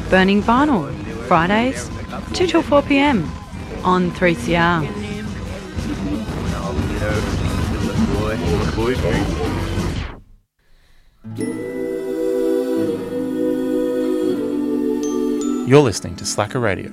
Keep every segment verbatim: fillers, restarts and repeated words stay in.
Burning Vinyl, Fridays, two till four p m on three C R. You're listening to Slacker Radio.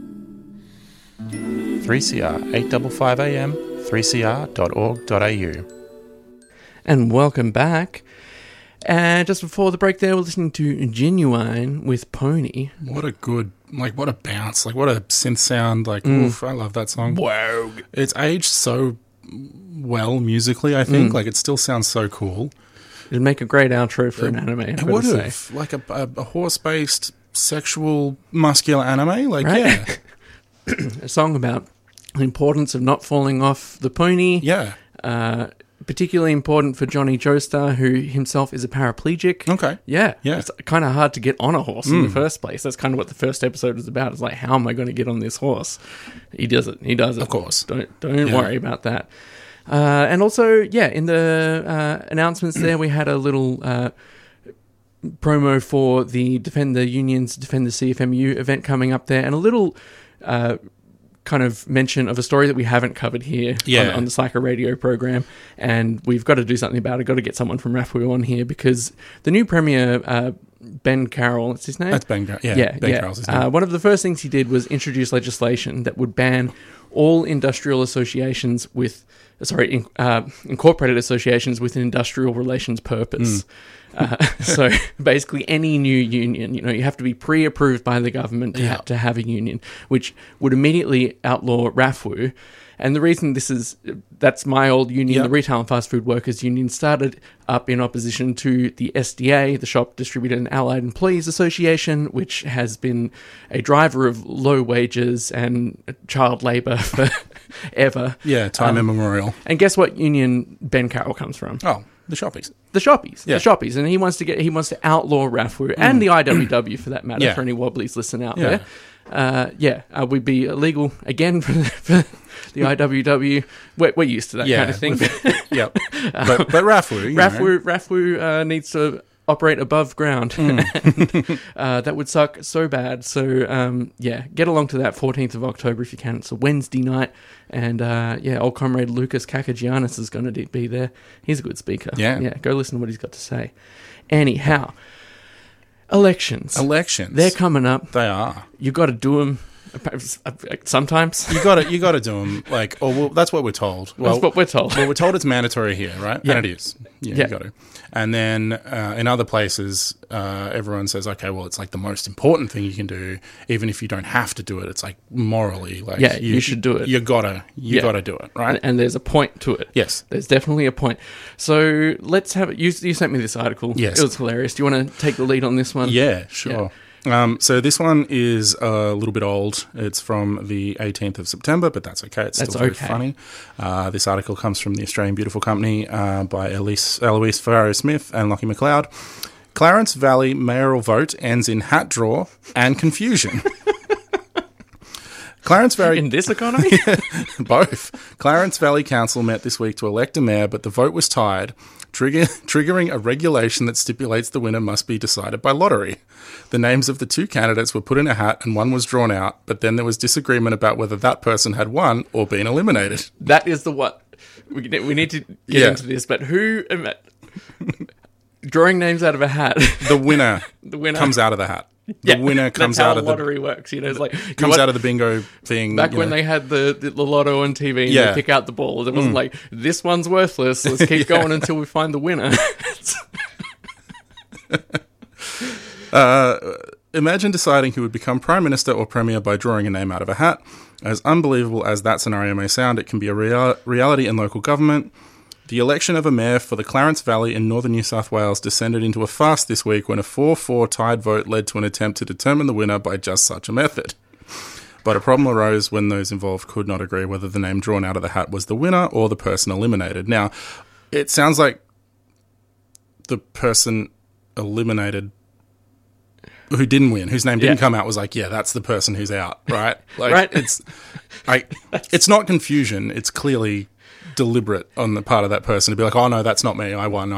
three C R, eight fifty-five A M, three c r dot org dot a u. And welcome back. And just before the break there, we're listening to Genuine with Pony. What a good, like, what a bounce. Like, what a synth sound. Like, Mm. oof, I love that song. Wow. It's aged so well musically, I think. Mm. Like, it still sounds so cool. It'd make a great outro for an anime. It would have. Like a, a, a horse-based, sexual, muscular anime. Like, Right? yeah. A song about the importance of not falling off the pony. Yeah. Uh, particularly important for Johnny Joestar, who himself is a paraplegic. Okay. Yeah. Yeah. It's kind of hard to get on a horse in the Mm. first place. That's kind of what the first episode was about. It's like, how am I going to get on this horse? He does it. He does it. Of course. Don't don't Yeah. worry about that. Uh, and also, yeah, in the uh, announcements there, we had a little uh, promo for the Defend the Unions, Defend the C F M U event coming up there, and a little uh, kind of mention of a story that we haven't covered here Yeah. on, on the Slacker Radio program, and we've got to do something about it. Got to get someone from R A F W on here because the new Premier, uh, Ben Carroll, that's his name? That's Ben Carroll. Yeah, yeah, Ben yeah. Carroll's his name. Uh, one of the first things he did was introduce legislation that would ban all industrial associations with, sorry, in, uh, incorporated associations with an industrial relations purpose. Mm. Uh, so basically any new union, you know, you have to be pre-approved by the government to, Yeah. ha- to have a union, which would immediately outlaw R A F W. And the reason this is, that's my old union, Yep. the Retail and Fast Food Workers Union, started up in opposition to the S D A, the Shop Distributor and Allied Employees Association, which has been a driver of low wages and child labour for ever. Yeah, time Um, immemorial. And guess what union Ben Carroll comes from? Oh, the shoppies. The shoppies, Yeah. the shoppies, and he wants to get he wants to outlaw R A F W and the I W W for that matter. Yeah. For any wobblies listening out Yeah. there, uh, yeah, uh, we'd be illegal again for, for the I W W. We're, we're used to that Yeah. kind of thing. Yep. But, but R A F W, you R A F know. W, R A F W uh, needs to operate above ground. and, uh, that would suck so bad. So um, yeah, get along to that fourteenth of October if you can. It's a Wednesday night, and uh, yeah, old comrade Lucas Kakagiannis is going to be there. He's a good speaker. Yeah. yeah. Go listen to what he's got to say. Anyhow, elections. Elections. They're coming up. They are. You got to do them. Sometimes You got to you got to do them like, or well, that's what we're told. Well, that's what we're told. well, we're told it's mandatory here, right? Yeah. And it is. Yeah, Yeah. you got to. And then uh, in other places, uh, everyone says, okay, well, it's like the most important thing you can do, even if you don't have to do it. It's like morally, like Yeah, you should do it. You gotta, you Yeah. gotta do it, right? And, and there's a point to it. Yes. There's definitely a point. So let's have it. You, you sent me this article. Yes. It was hilarious. Do you want to take the lead on this one? Yeah, sure. Um, so this one is a little bit old. It's from the eighteenth of September, but that's okay. It's still That's very okay. funny. Uh, this article comes from the Australian Beautiful Company uh, by Elise, Eloise Ferraro-Smith and Lockie McLeod. Clarence Valley mayoral vote ends in hat draw and confusion. Clarence Valley... In this economy? Both. Clarence Valley Council met this week to elect a mayor, but the vote was tied, trigger, triggering a regulation that stipulates the winner must be decided by lottery. The names of the two candidates were put in a hat and one was drawn out, but then there was disagreement about whether that person had won or been eliminated. That is the what. We, we need to get Yeah. into this, but who... Drawing names out of a hat. The winner, The winner. comes out of the hat. The Yeah, winner comes that's how out of the lottery works. You know, it's like comes what- out of the bingo thing. Back you when know. they had the, the, the lotto on T V and Yeah. they pick out the balls, it wasn't like, this one's worthless, let's keep Yeah. going until we find the winner. Uh, imagine deciding who would become Prime Minister or Premier by drawing a name out of a hat. As unbelievable as that scenario may sound, it can be a rea- reality in local government. The election of a mayor for the Clarence Valley in northern New South Wales descended into a farce this week when a four four tied vote led to an attempt to determine the winner by just such a method. But a problem arose when those involved could not agree whether the name drawn out of the hat was the winner or the person eliminated. Now, it sounds like the person eliminated who didn't win, whose name didn't Yeah. come out, was like, yeah, that's the person who's out, right? Like, Right. it's, I, it's not confusion. It's clearly deliberate on the part of that person to be like, oh no, that's not me. I won.